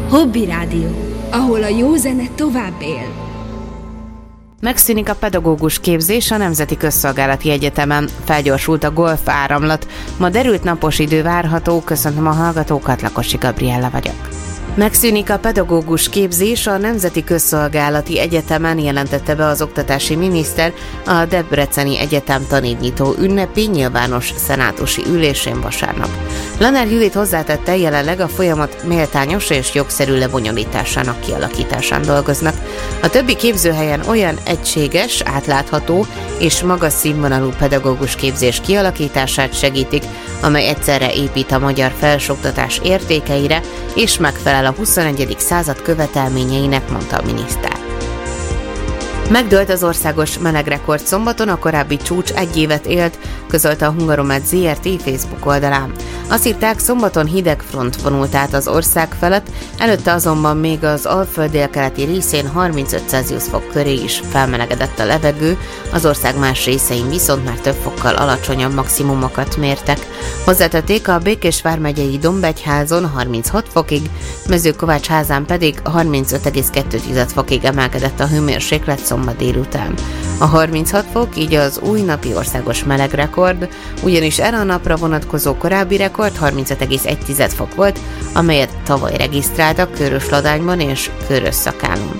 Hobby Rádió, ahol a jó zene tovább él. Megszűnik a pedagógus képzés a Nemzeti Közszolgálati Egyetemen. Felgyorsult a golf áramlat. Ma derült napos idő várható. Köszöntöm a hallgatókat, Lakosi Gabriella vagyok. Megszűnik a pedagógus képzés a Nemzeti Közszolgálati Egyetemen, jelentette be az oktatási miniszter a Debreceni Egyetem tanévnyitó ünnepi nyilvános szenátusi ülésén vasárnap. Lanár Judit hozzátette, jelenleg a folyamat méltányos és jogszerű lebonyolításának kialakításán dolgoznak. A többi képzőhelyen olyan egységes, átlátható és magas színvonalú pedagógus képzés kialakítását segítik, amely egyszerre épít a magyar felsőoktatás értékeire és megfelel a 21. század követelményeinek, mondta a miniszter. Megdőlt az országos melegrekord szombaton, a korábbi csúcs 1 évet élt, közölte a Hungaromet Zrt. Facebook oldalán. Azt írták, szombaton hideg front vonult át az ország felett, előtte azonban még az Alföld délkeleti részén 35 Celsius fok köré is felmelegedett a levegő, az ország más részein viszont már több fokkal alacsonyabb maximumokat mértek. Hozzátették, a Békés vármegyei Dombegyházon 36 fokig, Mezőkovácsházán pedig 35,2 fokig emelkedett a hőmérséklet szombat délután. A 36 fok így az új napi országos melegrekord, ugyanis erre a napra vonatkozó korábbi rekord 35,1 fok volt, amelyet tavaly regisztráltak Körösladányban és Körösszakálon.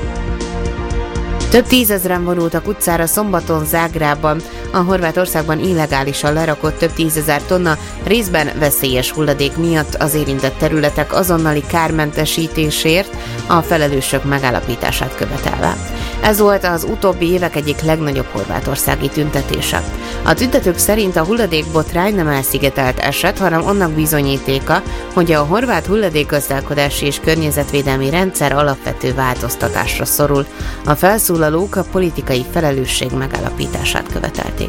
Több tízezren vonultak utcára szombaton Zágrában. A Horvátországban illegálisan lerakott több 10 000 tonna részben veszélyes hulladék miatt az érintett területek azonnali kármentesítésért a felelősök megállapítását követelve. Ez volt az utóbbi évek egyik legnagyobb horvátországi tüntetése. A tüntetők szerint a hulladékbotrány nem elszigetelt eset, hanem annak bizonyítéka, hogy a horvát hulladékgazdálkodási és környezetvédelmi rendszer alapvető változtatásra szorul. A felszólalók a politikai felelősség megállapítását követelték.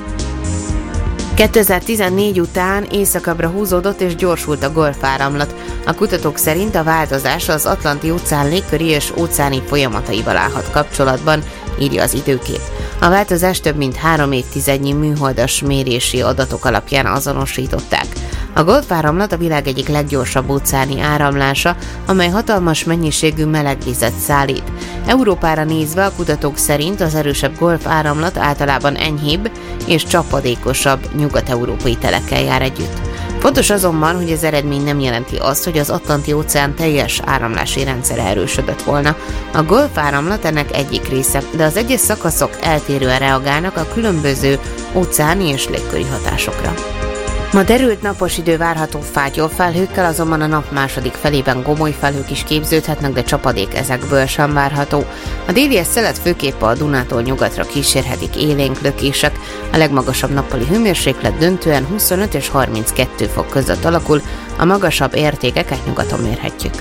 2014 után északabbra húzódott és gyorsult a golfáramlat. A kutatók szerint a változás az Atlanti-óceán légköri és óceáni folyamataival állhat kapcsolatban, írja az Időkép. A változást több mint 3 évtizednyi műholdas mérési adatok alapján azonosították. A golfáramlat a világ egyik leggyorsabb óceáni áramlása, amely hatalmas mennyiségű melegvizet szállít. Európára nézve a kutatók szerint az erősebb golfáramlat általában enyhébb és csapadékosabb nyugat-európai telekkel jár együtt. Fontos azonban, hogy az eredmény nem jelenti azt, hogy az Atlanti-óceán teljes áramlási rendszere erősödött volna. A golfáramlat ennek egyik része, de az egyes szakaszok eltérően reagálnak a különböző óceáni és légköri hatásokra. Ma derült napos idő várható fátyol felhőkkel, azonban a nap második felében gomoly felhők is képződhetnek, de csapadék ezekből sem várható. A déli szelet főképp a Dunától nyugatra kísérhetik élénk lökések. A legmagasabb nappali hőmérséklet döntően 25 és 32 fok között alakul, a magasabb értékeket nyugaton mérhetjük.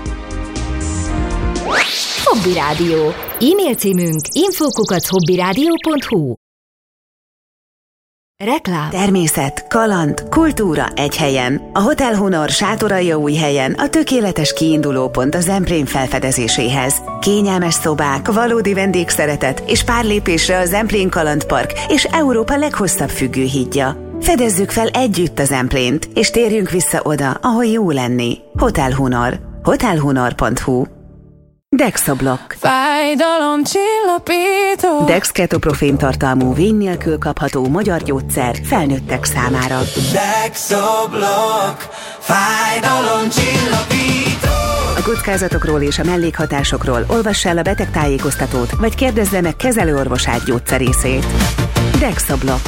Hobby Rádió. E-mail címünk info@hobbyradio.hu. Reklám. Természet, kaland, kultúra egy helyen. A Hotel Honor Sátoraljaújhelyen a tökéletes kiindulópont a Zemplén felfedezéséhez. Kényelmes szobák, valódi vendégszeretet és pár lépésre a Zemplén Kalandpark és Európa leghosszabb függőhídja. Fedezzük fel együtt a Zemplént, és térjünk vissza oda, ahol jó lenni. Hotel Honor. hotelhonor.hu. Dexablock. Fájdalomcsillapító. Dex ketoprofén tartalmú vény nélkül kapható magyar gyógyszer felnőttek számára. Dexablock. Fájdalomcsillapító. A kockázatokról és a mellékhatásokról olvass el a betegtájékoztatót, vagy kérdezze meg kezelőorvosát gyógyszerészét. Dexablock.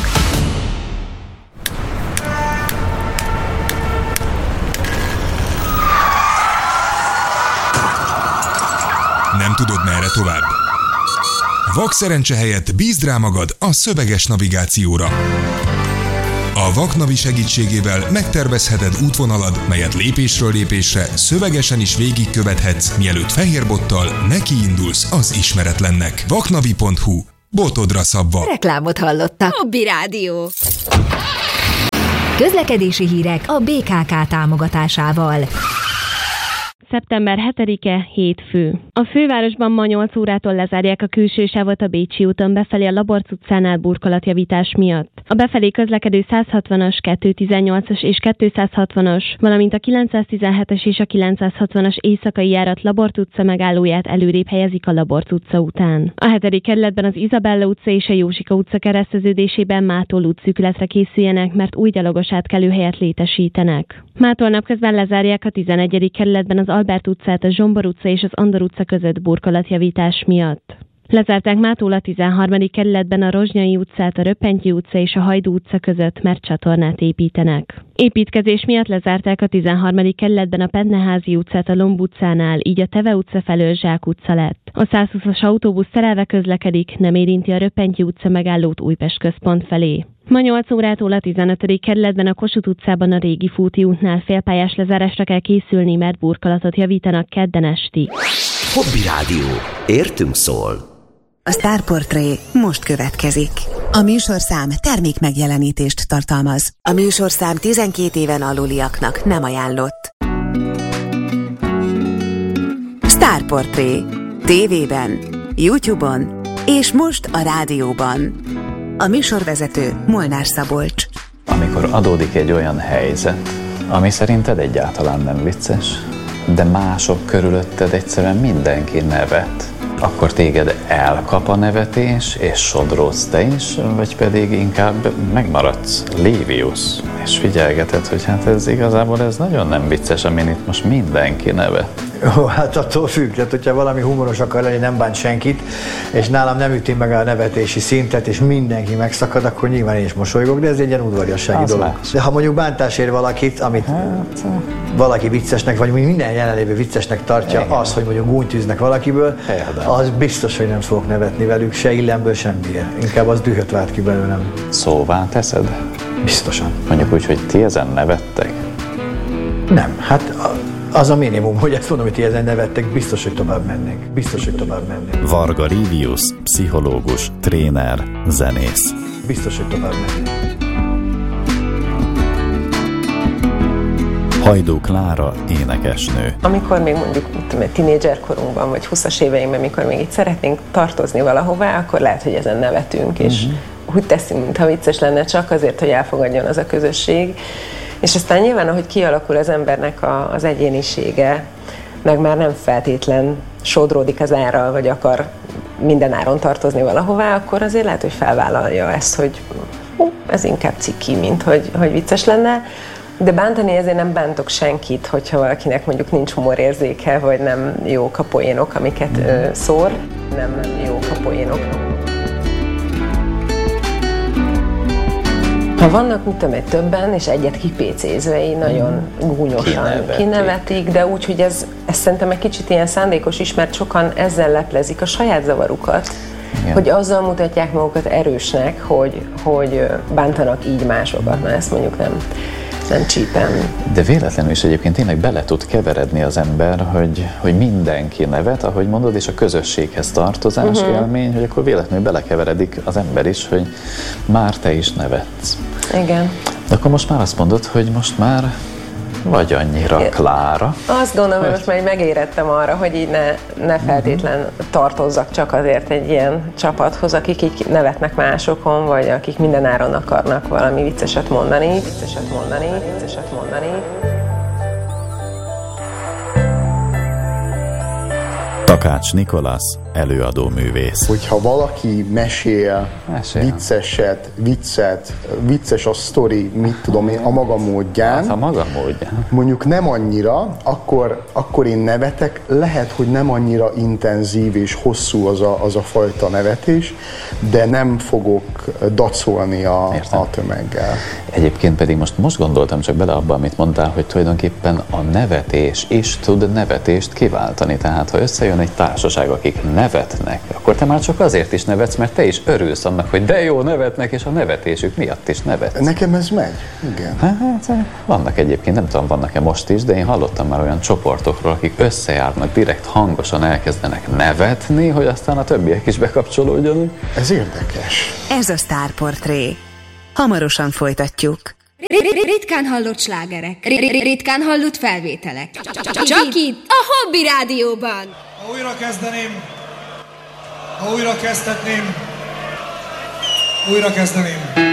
Nem tudod, merre tovább? Vakszerencse helyett bízd rá magad a szöveges navigációra. A Vaknavi segítségével megtervezheted útvonalad, melyet lépésről lépésre szövegesen is végigkövethetsz, mielőtt fehér bottal nekiindulsz az ismeretlennek. Vaknavi.hu. Botodra szabva. Reklámot hallottak. Hobby Rádió. Közlekedési hírek a BKK támogatásával. Szeptember 7-e hétfő. A fővárosban ma 8 órától lezárják a külső sávot a Bécsi úton befelé a Laborc utcánál burkolatjavítás miatt. A befelé közlekedő 160-as, 218-as és 260-as, valamint a 917-es és a 960-as éjszakai járat Laborc utca megállóját előrébb helyezik a Laborc utca után. A 7. kerületben az Izabella utca és a Józsika utca kereszteződésében mától útszűkületre készüljenek, mert új gyalogos átkelőhelyet létesítenek. Mától napközben lezárják a 11. kerületben az Albert utcát, a Zsombor utca és az Andor utca között burkolatjavítás miatt. Lezárták mától a 13. kerületben a Rozsnyai utcát, a Röppentyű utca és a Hajdú utca között, mert csatornát építenek. Építkezés miatt lezárták a 13. kerületben a Pentneházi utcát a Lomb utcánál, így a Teve utca felől Zsák utca lett. A 120-as autóbusz terelve közlekedik, nem érinti a Röppentyű utca megállót Újpest központ felé. Ma 8 órától a 15. kerületben a Kossuth utcában a Régi Fúti útnál félpályás lezárásra kell készülni, mert burkolatot javítanak kedden estig. Hobby Rádió. Értünk szól. A Star Portré most következik. A műsorszám termék megjelenítést tartalmaz. A műsorszám 12 éven aluliaknak nem ajánlott. Star Portré. TV-ben, YouTube-on és most a rádióban. A műsorvezető Molnár Szabolcs. Amikor adódik egy olyan helyzet, ami szerinted egyáltalán nem vicces, de mások körülötted egyszerűen mindenki nevet, akkor téged elkap a nevetés, és sodródsz te is, vagy pedig inkább megmaradsz Lévius, és figyelgeted, hogy hát ez igazából ez nagyon nem vicces, amin itt most mindenki nevet. Hát attól függ, tehát hogyha valami humoros akar lenni, nem bánt senkit, és nálam nem üti meg a nevetési szintet, és mindenki megszakad, akkor nyilván én is mosolygok, de ez egy ilyen udvariassági dolog. Más. De ha mondjuk bántás ér valakit, amit valaki viccesnek, vagy minden jelenlévő viccesnek tartja, igen, az, hogy mondjuk gúnytűznek valakiből, az biztos, hogy nem fogok nevetni velük, se illemből, semmiért. Inkább az dühöt vált ki belőlem. Szóvá teszed? Biztosan. Mondjuk úgy, hogy ti ezen nevettek? Nem, hát az a minimum, hogy ezt mondom, hogy ti ezen nevettek, biztos, hogy tovább mennénk. Varga Livius, pszichológus, tréner, zenész. Biztos, hogy tovább mennénk. Hajdú Klára, énekesnő. Amikor még mondjuk tínédzserkorunkban, vagy 20-as éveinkben, mikor még itt szeretnénk tartozni valahová, akkor lehet, hogy ezen nevetünk, és úgy teszünk, mintha vicces lenne, csak azért, hogy elfogadjon az a közösség. És aztán nyilván, ahogy kialakul az embernek az egyénisége, meg már nem feltétlen sodródik az árral, vagy akar minden áron tartozni valahová, akkor azért lehet, hogy felvállalja ezt, hogy ez inkább ciki, mint hogy vicces lenne. De bántani ezért nem bántok senkit, hogyha valakinek mondjuk nincs humorérzéke, vagy nem jók a poénok, amiket szór. Nem jók a poénok. Ha vannak, mit tudom, többen, és egyet kipécézve, így nagyon gúnyosan kinevetik, de úgy, hogy ez szerintem egy kicsit ilyen szándékos is, mert sokan ezzel leplezik a saját zavarukat, igen, hogy azzal mutatják magukat erősnek, hogy bántanak így másokat, mert ezt mondjuk nem csípen. De véletlenül is egyébként tényleg bele tud keveredni az ember, hogy mindenki nevet, ahogy mondod, és a közösséghez tartozás élmény, hogy akkor véletlenül belekeveredik az ember is, hogy már te is nevetsz. Igen. De akkor most már azt mondod, hogy most már vagy annyira Klára. Azt gondolom, hogy most már megérettem arra, hogy így ne feltétlen tartozzak csak azért egy ilyen csapathoz, akik így nevetnek másokon, vagy akik minden áron akarnak valami vicceset mondani. Takács Nikolasz, előadóművész. Hogyha valaki mesél viccet, vicces a sztori, mit tudom én, a maga módján. Hát a maga módján. Mondjuk nem annyira, akkor én nevetek, lehet, hogy nem annyira intenzív és hosszú az a fajta nevetés, de nem fogok dacolni a tömeggel. Egyébként pedig most gondoltam csak bele abba, amit mondtál, hogy tulajdonképpen a nevetés is tud nevetést kiváltani. Tehát ha összejön egy társaság, akik nevetnek, akkor te már csak azért is nevetsz, mert te is örülsz annak, hogy de jó nevetnek, és a nevetésük miatt is nevetsz. Nekem ez megy, igen. Hát vannak egyébként, nem tudom, vannak-e most is, de én hallottam már olyan csoportokról, akik összejárnak, direkt hangosan elkezdenek nevetni, hogy aztán a többiek is bekapcsolódjanak. Ez érdekes. Ez a Star Portré. Hamarosan folytatjuk. Ritkán hallott slágerek, ritkán hallott felvételek. Csak itt, a Hobby Rádióban. Ha újra kezdeném, ha újra kezdhetném, újra kezdeném.